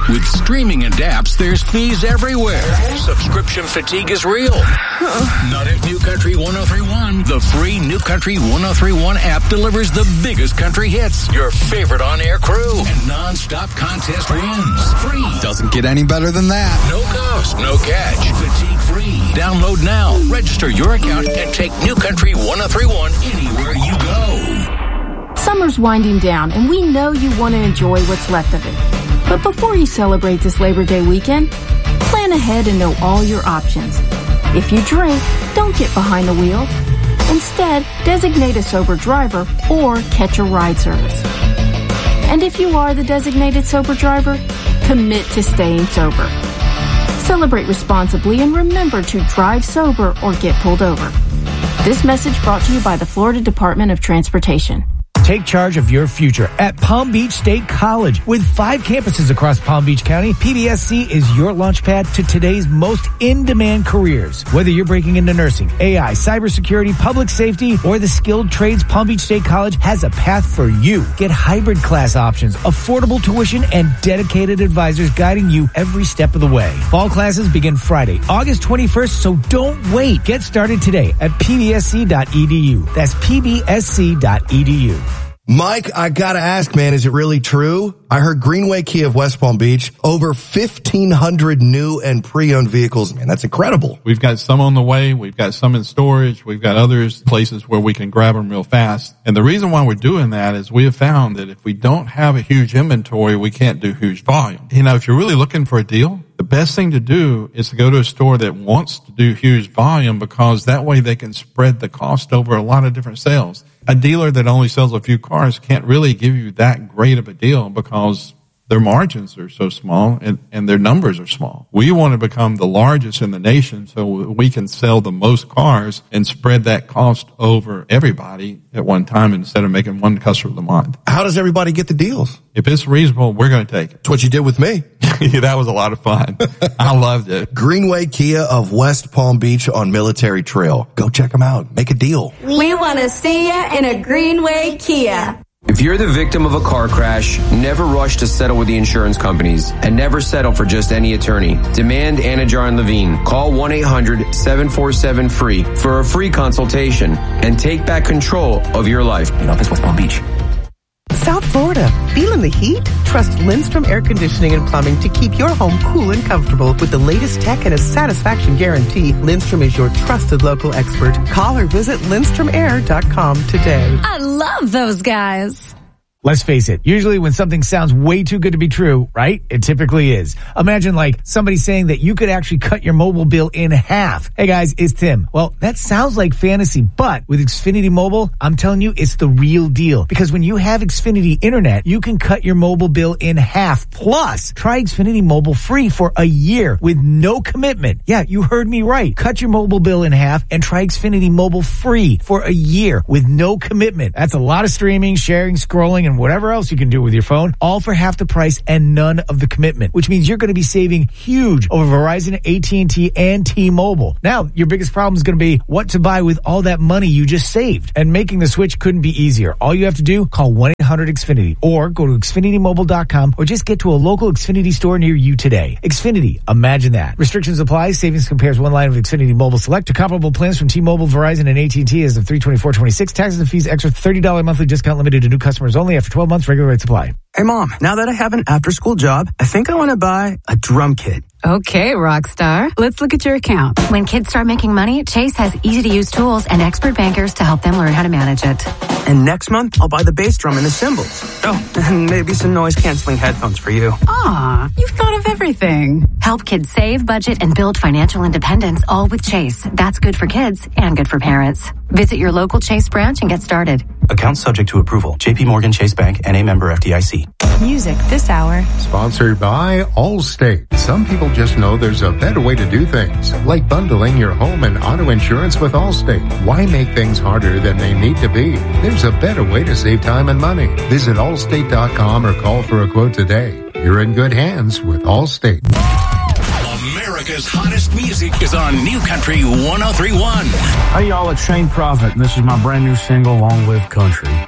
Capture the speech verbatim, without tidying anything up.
With streaming and apps, there's fees everywhere. Subscription fatigue is real. Not at New Country ten thirty-one. The free New Country ten thirty-one app delivers the biggest country hits, your favorite on-air crew, and non-stop contest wins. Free. Doesn't get any better than that. No cost, no catch. Fatigue free. Download now. Register your account and take New Country ten thirty-one anywhere you go. Summer's winding down, and we know you want to enjoy what's left of it. But before you celebrate this Labor Day weekend, plan ahead and know all your options. If you drink, don't get behind the wheel. Instead, designate a sober driver or catch a ride service. And if you are the designated sober driver, commit to staying sober. Celebrate responsibly and remember to drive sober or get pulled over. This message brought to you by the Florida Department of Transportation. Take charge of your future at Palm Beach State College. With five campuses across Palm Beach County, P B S C is your launchpad to today's most in-demand careers. Whether you're breaking into nursing, A I, cybersecurity, public safety, or the skilled trades, Palm Beach State College has a path for you. Get hybrid class options, affordable tuition, and dedicated advisors guiding you every step of the way. Fall classes begin Friday, August twenty-first, so don't wait. Get started today at p b s c dot e d u. That's p b s c dot e d u. Mike, I gotta ask, man, is it really true? I heard Greenway Kia of West Palm Beach, over fifteen hundred new and pre-owned vehicles. Man, that's incredible. We've got some on the way. We've got some in storage. We've got others, places where we can grab them real fast. And the reason why we're doing that is we have found that if we don't have a huge inventory, we can't do huge volume. You know, if you're really looking for a deal, the best thing to do is to go to a store that wants to do huge volume, because that way they can spread the cost over a lot of different sales. A dealer that only sells a few cars can't really give you that great of a deal because their margins are so small and, and their numbers are small. We want to become the largest in the nation so we can sell the most cars and spread that cost over everybody at one time instead of making one customer a month. How does everybody get the deals? If it's reasonable, we're going to take it. It's what you did with me. That was a lot of fun. I loved it. Greenway Kia of West Palm Beach on Military Trail. Go check them out. Make a deal. We want to see you in a Greenway Kia. If you're the victim of a car crash, never rush to settle with the insurance companies and never settle for just any attorney. Demand Anajar and Levine. Call one eight hundred seven four seven free for a free consultation and take back control of your life. In office, West Palm Beach. South Florida. Feeling the heat? Trust Lindstrom Air Conditioning and Plumbing to keep your home cool and comfortable with the latest tech and a satisfaction guarantee. Lindstrom is your trusted local expert. Call or visit lindstrom air dot com today. I love those guys. Let's face it, usually when something sounds way too good to be true, right? It typically is. Imagine like somebody saying that you could actually cut your mobile bill in half. Hey guys, it's Tim. Well, that sounds like fantasy, but with Xfinity Mobile, I'm telling you, it's the real deal. Because when you have Xfinity Internet, you can cut your mobile bill in half. Plus, try Xfinity Mobile free for a year with no commitment. Yeah, you heard me right. Cut your mobile bill in half and try Xfinity Mobile free for a year with no commitment. That's a lot of streaming, sharing, scrolling, and whatever else you can do with your phone, all for half the price and none of the commitment, which means you're going to be saving huge over Verizon, A T and T, and T-Mobile. Now, your biggest problem is going to be what to buy with all that money you just saved. And making the switch couldn't be easier. All you have to do, call one eight hundred X Finity or go to Xfinity Mobile dot com or just get to a local Xfinity store near you today. Xfinity, imagine that. Restrictions apply. Savings compares one line of Xfinity Mobile Select to comparable plans from T-Mobile, Verizon, and A T and T as of three twenty-four twenty-six. Taxes and fees extra thirty dollars monthly discount limited to new customers only after twelve months. Regular rate supply. Hey Mom, now that I have an after-school job, I think I want to buy a drum kit. Okay, Rockstar. Let's look at your account. When kids start making money, Chase has easy-to-use tools and expert bankers to help them learn how to manage it. And next month, I'll buy the bass drum and the cymbals. Oh, and maybe some noise-canceling headphones for you. Aw, you've thought of everything. Help kids save, budget, and build financial independence, all with Chase. That's good for kids and good for parents. Visit your local Chase branch and get started. Account subject to approval. J P Morgan Chase Bank, N A member F D I C. Music this hour. Sponsored by Allstate. Some people just know there's a better way to do things, like bundling your home and auto insurance with Allstate. Why make things harder than they need to be? There's a better way to save time and money. Visit allstate dot com or call for a quote today. You're in good hands with Allstate. America's hottest music is on New Country ten thirty-one. Hey y'all, it's Shane Prophet, and this is my brand new single, Long Live Country.